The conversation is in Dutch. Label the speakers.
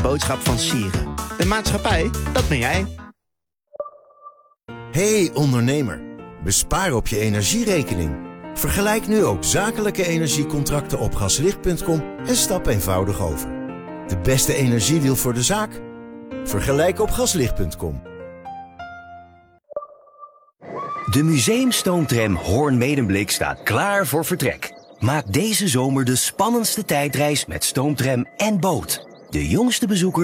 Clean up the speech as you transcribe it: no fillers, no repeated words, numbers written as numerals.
Speaker 1: boodschap van Sieren. De maatschappij, dat ben jij.
Speaker 2: Hey ondernemer, bespaar op je energierekening. Vergelijk nu ook zakelijke energiecontracten op gaslicht.com en stap eenvoudig over. De beste energiedeal voor de zaak? Vergelijk op gaslicht.com.
Speaker 3: De museumstoomtram Hoorn-Medemblik staat klaar voor vertrek. Maak deze zomer de spannendste tijdreis met stoomtram en boot. De jongste bezoekers